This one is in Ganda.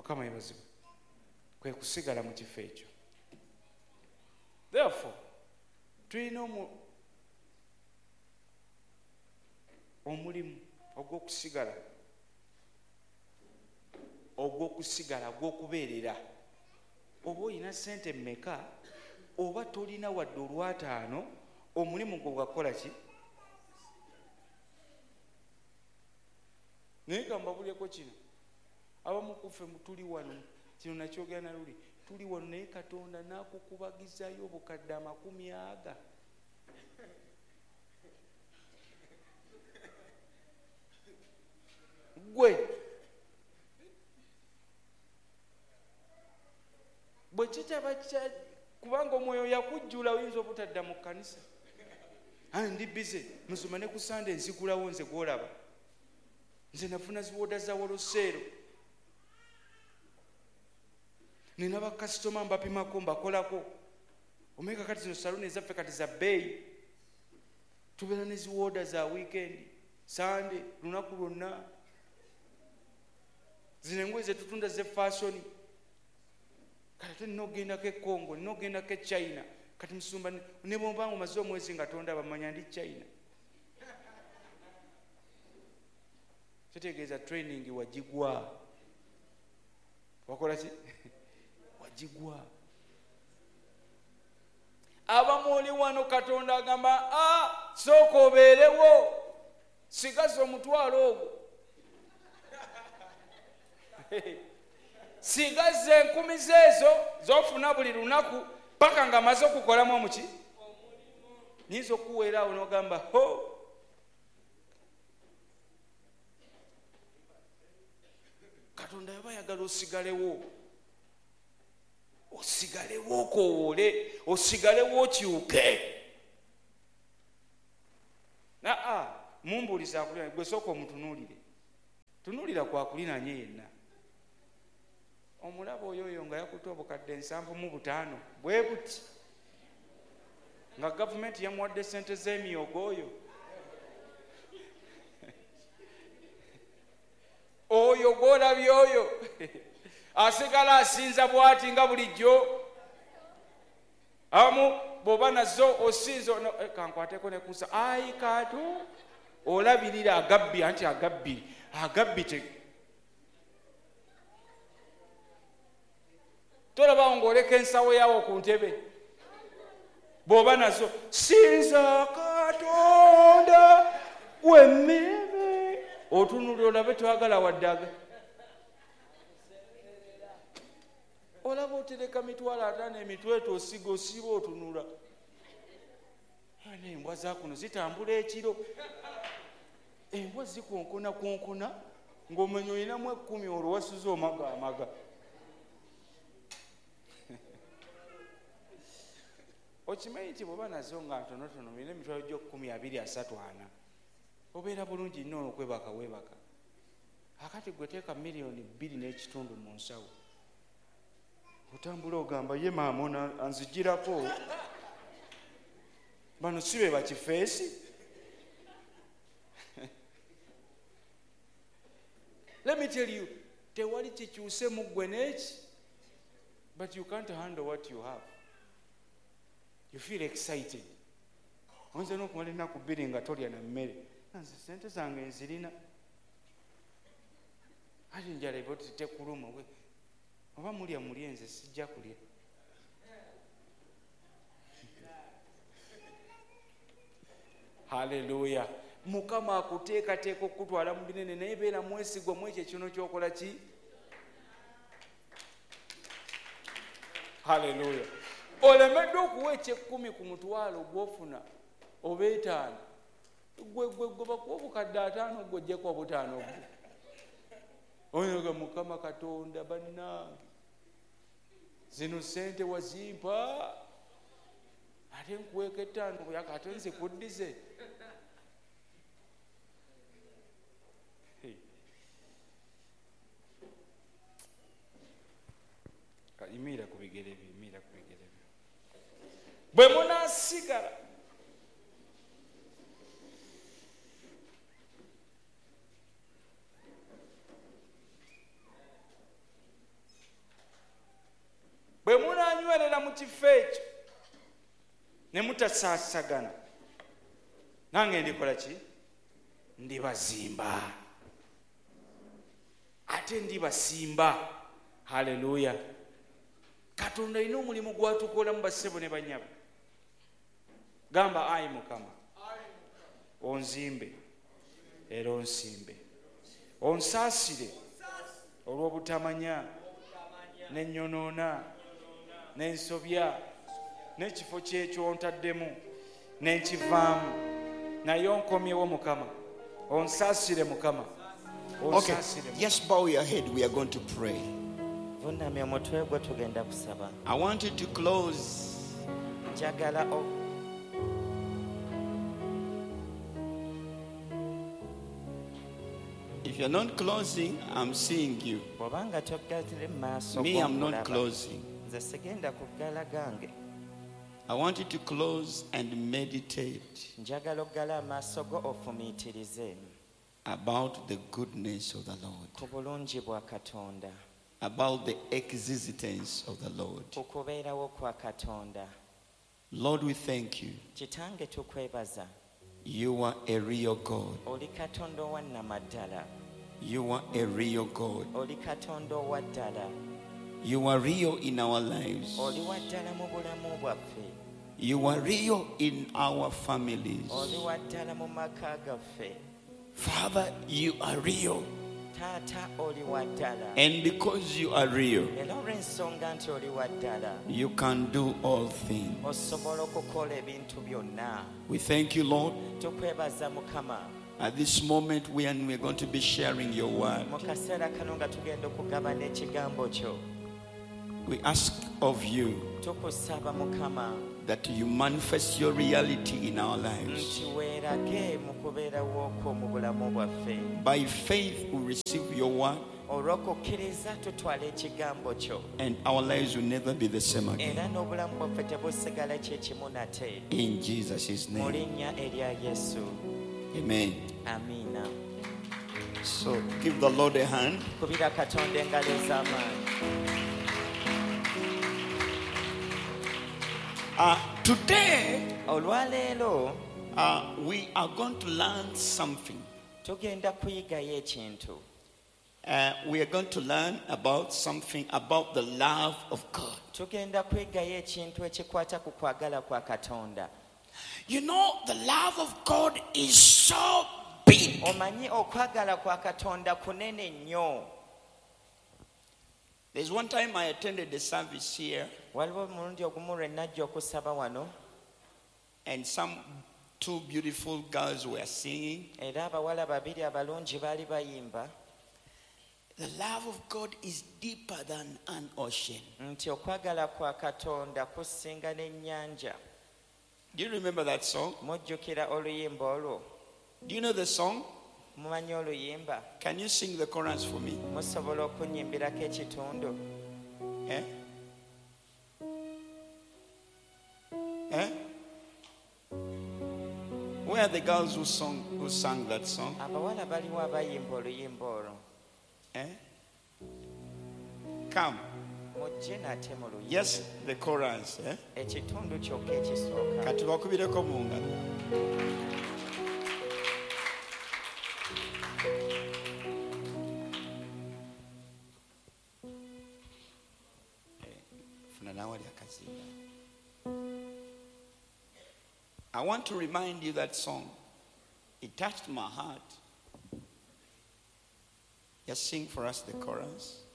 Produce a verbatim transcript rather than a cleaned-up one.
Mukama yebazibwe. Kwe kusigala mu kifo ekyo. Therefore tulina omulimu ogw'okusigala ogw'okusigala gw'okubeerera. Oba olina ssente mmeka oba tolina wadde olwataano, omulimu gwo gwakola ki? Naye ka mbabuleko kino, abamu kuffe tuli wano, kino nakyogera na luli, tuli wano naye Katonda n'akukubagizayo obukadde amakumi aga. Gwe bwe kitaba kya kubanga omwoyo yakujjula oyinza obutadda mu kkanisa. Ani ndi bize musoma ne ku Sande nzigulawo nze gwolaba. Nze nafuna ziwoda za Woloseero. Nina bakasitoma mbapimako mbakolako. Omeka kati zino saluni ezaffe kati za bbeeyi. Tubeera ne ziwoda za weekend, Sande, lunaku lwonna. Zino engoye ze tutunda ze fashion. Kati nina okugendako e Congo, nina okugendako e China. Kati musumba ne bw'oba omaze omwezi nga tondaba bamanya ndi China. Kitegeeza training wagigwa. Wakola ki? Wagigwa. Abamu oli wano Katonda agamba, ah, sooka obeerewo, sigaza omutwalo ogwo. Sigaza enkumi zeezo z'ofuna buli lunaku paka nga maze okukolamu omuki nyinza okuweera awo n'ogamba ho. Katonda yaba yagala osigalewo, osigalewo okowoole, osigalewo okyuke. Aa mumbuuliza akulina, gwe sooka omutunuulire, tunuulira kwakulinanye yenna. Omulaba oyo oyo nga yakuta obukadde nsanvu mu butaano bwe buti, nga gavumenti yamuwadde ssente z'emyogo oyo. Oyo gw'olabye oyo asigala asinza bw'ati nga bulijjo. Abamu bw'oba nazo osinza kankwateko ne kusa ayi kato olabirira agabbi anti agabbi agabbi te tolaba ng'oleka ensawo yawo ku ntebe bw'oba nazo sinza Katonda wemmebe otunulira olabe twagala waddaga olaba otereka mitwalo ataano emitweto osiga osiba otunula. Embwa zakuno zitambula ekiro, embwa zikonkona konkona ng'omenya olinamu ekkumi olwo wasuza omaga amaga. Okimanyi nti bw'oba nazo nga ntonotono olina emitwalo gy'okkumi abiri asatu ana obeera bulungi nnyo okwebaka weebaka. Akati gwe teeka miliyoni bbiri n'ekitundu mu nsawo otambula ogamba ye maama anzigirako bano si be bakifeesi. Let me tell you, tewali kikyuse mu ggwe n'eki, but you can't handle what you have. You feel excited. Oyinza n'okumala ennaku bbiri nga tolya na mmere. Nze ssente zange nzirina. Ate njala eba oti tekuluma gwe. Oba mulya mulye nze sijja kulya. Haleluya. Mukama akuteekateeka okutwala mu binene naye beera mwesigwa mu ekyo kino ky'okola ki? Haleluya. Olemeddwa okuwa ekyekkumi ku mutwalo gw'ofuna oba etaano. Gwe gwe gwe bakuwa obukadde ataano gwe ojjeko obutaano bwo. Oyoga Mukama Katonda bannange. Zino ssente wazimpa ate nkuweeka ettaano yaka ate nze kuddize. Imira ku bigere bye, imira ku bigere bye. Bwe munaasigala mubeerera mu kifo ekyo ne mutasaasagana, nange ndikola ki? Ndibazimba, ate ndibasimba. Haleluya. Katonda alina omulimu gwatukola mu bassebo ne banyabo. Gamba ayi Mukama, onzimbe era onsimbe, onsaasire olw'obutamanya n'ennyonoona n'ensobya n'ekifo kyekyo ontaddemu n'enkivaamu, naye onkomyewo Mukama, onsaasire Mukama. Okay, just bow your head. We are going to pray. I want you to close. If you're not closing, I'm seeing you. Me, I'm not closing. I want you to close and meditate about the goodness of the Lord, about the existence of the Lord. Lord, we thank you. You are a real God. You are a real God. You are real in our lives. You are real in our families. Father, you are real. And because you are real, you can do all things. We thank you, Lord. At this moment, we are, we are going to be sharing your word. We ask of you that you manifest your reality in our lives. By faith, we receive your word, and our lives will never be the same again. In Jesus' name. Amen. So give the Lord a hand. Uh, today, uh, we are going to learn something. Uh, we are going to learn about something about the love of God. You know, the love of God is so big. There's one time I attended the service here, and some two beautiful girls were singing. The love of God is deeper than an ocean. Do you remember that song? Do you know the song? Can you sing the chorus for me? Eh? Eh? Where are the girls who sung, who sang that song? Eh? Come. Yes, the chorus. Eh? Katubakubireko mu ngalo. I want to remind you that song. It touched my heart. Just sing for us the chorus.